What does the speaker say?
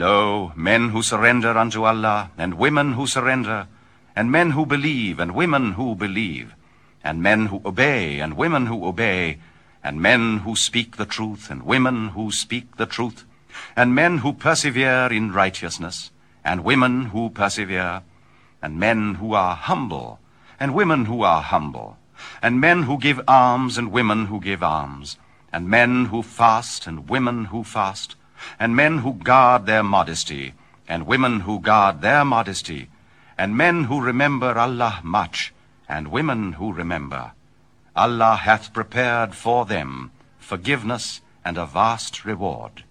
Lo, men who surrender unto Allah, and women who surrender, and men who believe, and women who believe, and men who obey, and women who obey, and men who speak the truth, and women who speak the truth, and men who persevere in righteousness, and women who persevere, and men who are humble, and women who are humble, and men who give alms, and women who give alms, and men who fast, and women who fast, and men who guard their modesty, and women who guard their modesty, and men who remember Allah much, and women who remember. Allah hath prepared for them forgiveness and a vast reward.